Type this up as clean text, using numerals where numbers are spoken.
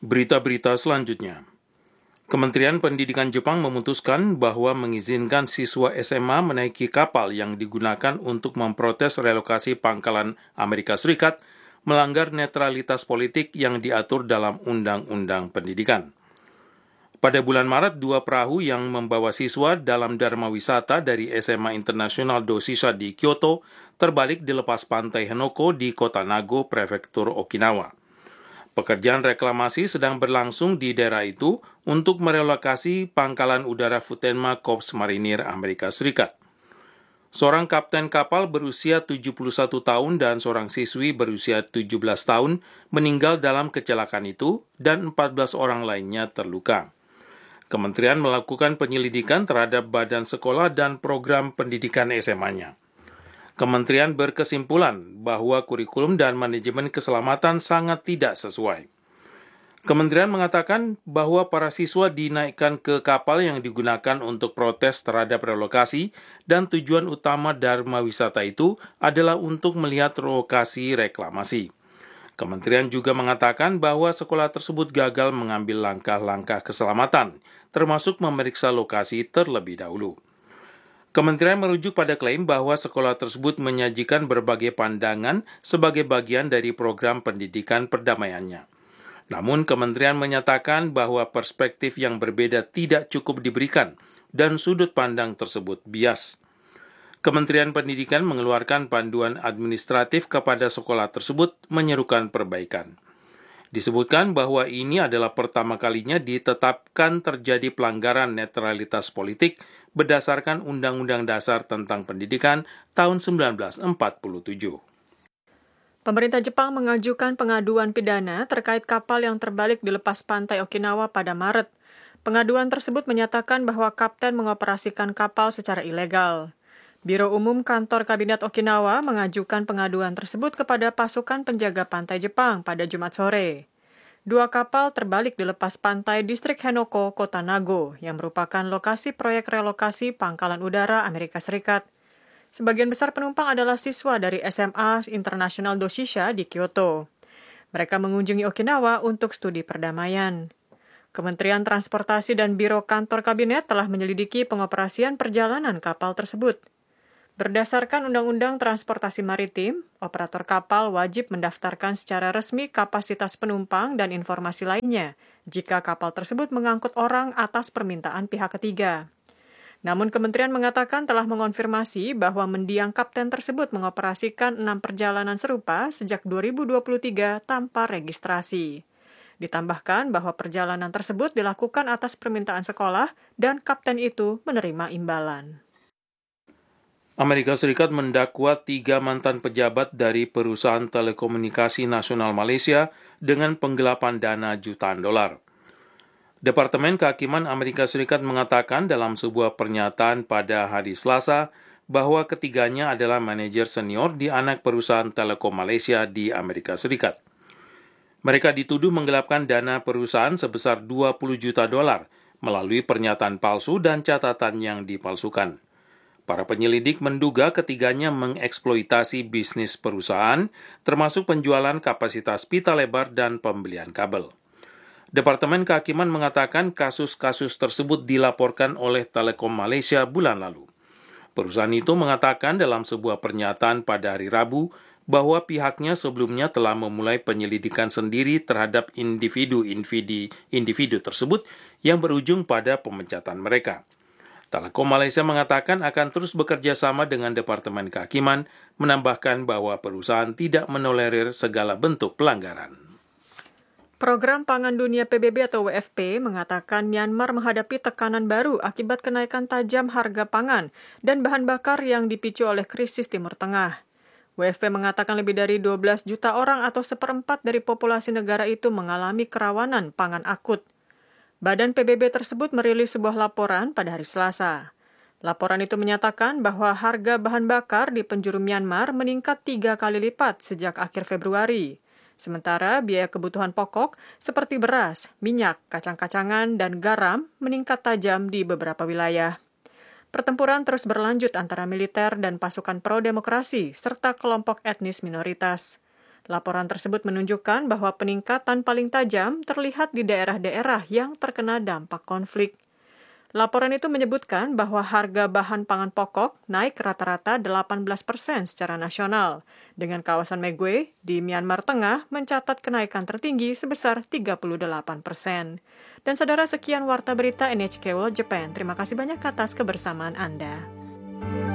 Berita-berita selanjutnya. Kementerian Pendidikan Jepang memutuskan bahwa mengizinkan siswa SMA menaiki kapal yang digunakan untuk memprotes relokasi pangkalan Amerika Serikat melanggar netralitas politik yang diatur dalam Undang-Undang Pendidikan. Pada bulan Maret, 2 perahu yang membawa siswa dalam Dharma Wisata dari SMA Internasional Doshisha di Kyoto terbalik di lepas pantai Henoko di kota Nago, prefektur Okinawa. Pekerjaan reklamasi sedang berlangsung di daerah itu untuk merelokasi pangkalan udara Futenma Korps Marinir Amerika Serikat. Seorang kapten kapal berusia 71 tahun dan seorang siswi berusia 17 tahun meninggal dalam kecelakaan itu dan 14 orang lainnya terluka. Kementerian melakukan penyelidikan terhadap badan sekolah dan program pendidikan SMA-nya. Kementerian berkesimpulan bahwa kurikulum dan manajemen keselamatan sangat tidak sesuai. Kementerian mengatakan bahwa para siswa dinaikkan ke kapal yang digunakan untuk protes terhadap relokasi dan tujuan utama Dharma Wisata itu adalah untuk melihat lokasi reklamasi. Kementerian juga mengatakan bahwa sekolah tersebut gagal mengambil langkah-langkah keselamatan, termasuk memeriksa lokasi terlebih dahulu. Kementerian merujuk pada klaim bahwa sekolah tersebut menyajikan berbagai pandangan sebagai bagian dari program pendidikan perdamaiannya. Namun, kementerian menyatakan bahwa perspektif yang berbeda tidak cukup diberikan dan sudut pandang tersebut bias. Kementerian Pendidikan mengeluarkan panduan administratif kepada sekolah tersebut menyerukan perbaikan. Disebutkan bahwa ini adalah pertama kalinya ditetapkan terjadi pelanggaran netralitas politik berdasarkan Undang-Undang Dasar tentang Pendidikan tahun 1947. Pemerintah Jepang mengajukan pengaduan pidana terkait kapal yang terbalik di lepas pantai Okinawa pada Maret. Pengaduan tersebut menyatakan bahwa kapten mengoperasikan kapal secara ilegal. Biro Umum Kantor Kabinet Okinawa mengajukan pengaduan tersebut kepada pasukan penjaga pantai Jepang pada Jumat sore. 2 kapal terbalik di lepas pantai distrik Henoko, kota Nago, yang merupakan lokasi proyek relokasi pangkalan udara Amerika Serikat. Sebagian besar penumpang adalah siswa dari SMA Internasional Doshisha di Kyoto. Mereka mengunjungi Okinawa untuk studi perdamaian. Kementerian Transportasi dan Biro Kantor Kabinet telah menyelidiki pengoperasian perjalanan kapal tersebut. Berdasarkan Undang-Undang Transportasi Maritim, operator kapal wajib mendaftarkan secara resmi kapasitas penumpang dan informasi lainnya jika kapal tersebut mengangkut orang atas permintaan pihak ketiga. Namun kementerian mengatakan telah mengonfirmasi bahwa mendiang kapten tersebut mengoperasikan 6 perjalanan serupa sejak 2023 tanpa registrasi. Ditambahkan bahwa perjalanan tersebut dilakukan atas permintaan sekolah dan kapten itu menerima imbalan. Amerika Serikat mendakwa 3 mantan pejabat dari perusahaan telekomunikasi nasional Malaysia dengan penggelapan dana jutaan dolar. Departemen Kehakiman Amerika Serikat mengatakan dalam sebuah pernyataan pada hari Selasa bahwa ketiganya adalah manajer senior di anak perusahaan telekom Malaysia di Amerika Serikat. Mereka dituduh menggelapkan dana perusahaan sebesar 20 juta dolar melalui pernyataan palsu dan catatan yang dipalsukan. Para penyelidik menduga ketiganya mengeksploitasi bisnis perusahaan, termasuk penjualan kapasitas pita lebar dan pembelian kabel. Departemen Kehakiman mengatakan kasus-kasus tersebut dilaporkan oleh Telekom Malaysia bulan lalu. Perusahaan itu mengatakan dalam sebuah pernyataan pada hari Rabu bahwa pihaknya sebelumnya telah memulai penyelidikan sendiri terhadap individu tersebut yang berujung pada pemecatan mereka. Telekom Malaysia mengatakan akan terus bekerja sama dengan Departemen Kehakiman, menambahkan bahwa perusahaan tidak menolerir segala bentuk pelanggaran. Program Pangan Dunia PBB atau WFP mengatakan Myanmar menghadapi tekanan baru akibat kenaikan tajam harga pangan dan bahan bakar yang dipicu oleh krisis Timur Tengah. WFP mengatakan lebih dari 12 juta orang atau 1/4 dari populasi negara itu mengalami kerawanan pangan akut. Badan PBB tersebut merilis sebuah laporan pada hari Selasa. Laporan itu menyatakan bahwa harga bahan bakar di penjuru Myanmar meningkat 3 kali lipat sejak akhir Februari. Sementara biaya kebutuhan pokok seperti beras, minyak, kacang-kacangan, dan garam meningkat tajam di beberapa wilayah. Pertempuran terus berlanjut antara militer dan pasukan pro-demokrasi serta kelompok etnis minoritas. Laporan tersebut menunjukkan bahwa peningkatan paling tajam terlihat di daerah-daerah yang terkena dampak konflik. Laporan itu menyebutkan bahwa harga bahan pangan pokok naik rata-rata 18% secara nasional, dengan kawasan Megwe di Myanmar Tengah mencatat kenaikan tertinggi sebesar 38%. Dan saudara, sekian Warta Berita NHK World Japan. Terima kasih banyak atas kebersamaan Anda.